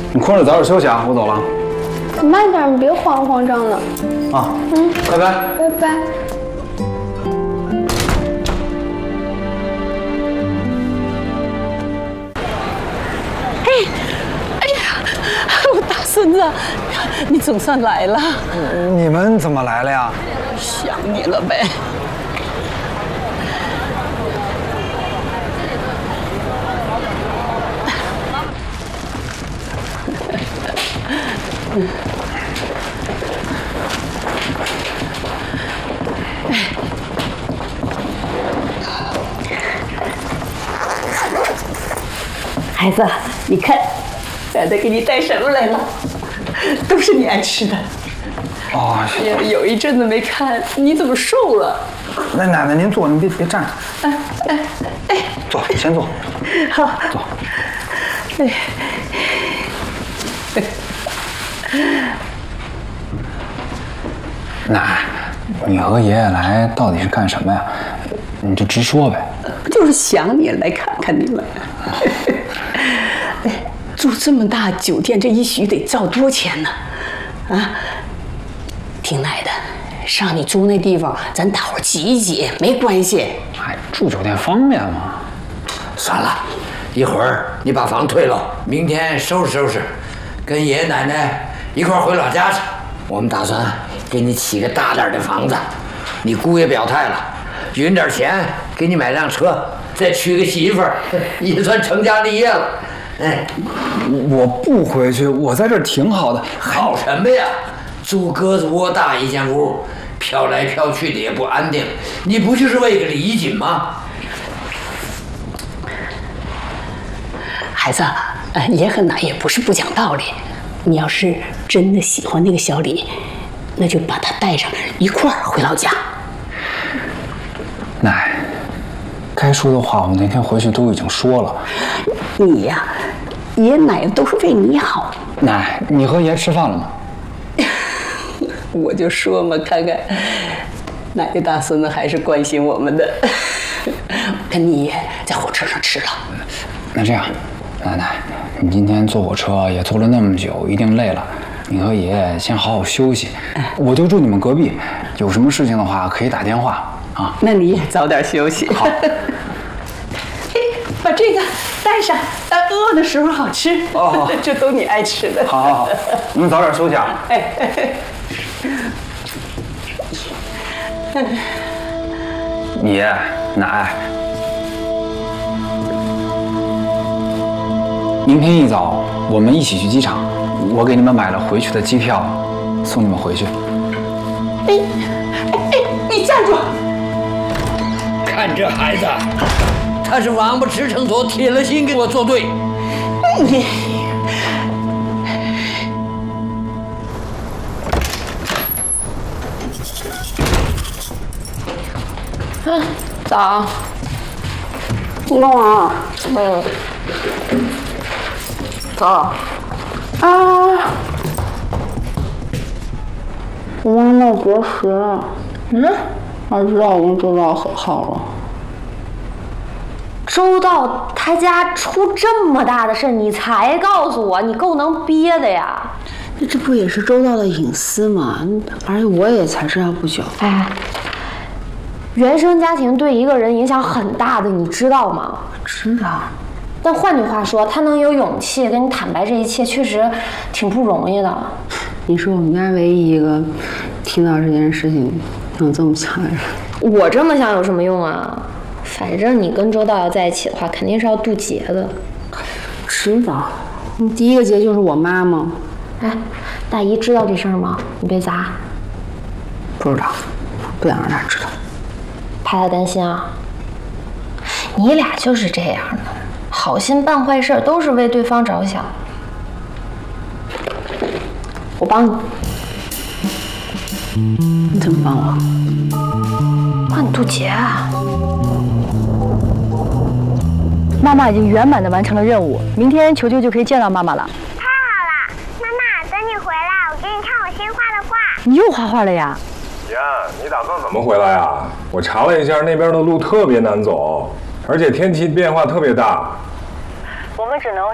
你空着早点休息啊，我走了。 慢点，你别慌慌张的。 啊，拜拜。 拜拜。 我大孙子，你总算来了。 你们怎么来了呀？ 想你了呗。孩子，你看，奶奶给你带什么来了？都是你爱吃的。 哦， 有一阵子没看，你怎么瘦了？ 那奶奶您坐，您别站着。坐，先坐。 好， 坐。奶，你和爷爷来到底是干什么呀？你就直说呗。 就是想你来看看你们。住这么大酒店，这一宿得照多少钱呢？啊，听奶的，上你住那地方，咱大伙挤一挤没关系。 哎，住酒店方便吗？ 算了，一会儿你把房退了，明天收拾收拾，跟爷爷奶奶一块儿回老家去。我们打算给你起个大点的房子，你姑爷表态了，匀点钱给你买辆车，再娶个媳妇儿，也算成家立业了。哎， 我不回去，我在这儿挺好的。 好什么呀？住鸽子窝大一间屋，飘来飘去的也不安定，你不就是为个礼锦吗？ 孩子，爷和奶也不是不讲道理。你要是真的喜欢那个小李，那就把他带上，一块儿回老家。 奶，该说的话我那天回去都已经说了。 你呀，爷奶都是为你好。 奶，你和爷吃饭了吗？ 我就说嘛，看看奶奶大孙子还是关心我们的。跟你爷在火车上吃了。 那这样，奶奶，你今天坐火车也坐了那么久，一定累了。你和爷爷先好好休息。我就住你们隔壁，有什么事情的话可以打电话啊。 那你也早点休息。 好。 把这个带上，饿的时候好吃。 哦， 这都你爱吃的。 好好好，你们早点休息啊。爷奶，明天一早我们一起去机场，我给你们买了回去的机票，送你们回去。 你站住！ 看这孩子，他是王八吃成坨，铁了心跟我作对。 你。 早。你干嘛？早。啊！我妈闹国实。我知道我跟周道和好了。 周道他家出这么大的事，你才告诉我，你够能憋的呀！ 这不也是周道的隐私吗？而且我也才知道不久。 哎，原生家庭对一个人影响很大的，你知道吗？ 知道。 但换句话说，他能有勇气跟你坦白这一切，确实挺不容易的。 你是我们家唯一一个听到这件事情能这么想的人。 我这么想有什么用啊？反正你跟周道要在一起的话，肯定是要渡劫的。 知道。第一个劫就是我妈吗？ 哎，大姨知道这事儿吗？你别砸。 不知道，不想让她知道。 怕她担心啊？你俩就是这样的，好心办坏事都是为对方着想。我帮你。 你怎么帮我？ 帮你渡劫啊！ 妈妈已经圆满地完成了任务，明天球球就可以见到妈妈了。 太好了，妈妈，等你回来，我给你看我新画的画。 你又画画了呀？ 妍，你打算怎么回来啊？我查了一下，那边的路特别难走，而且天气变化特别大。 我们只能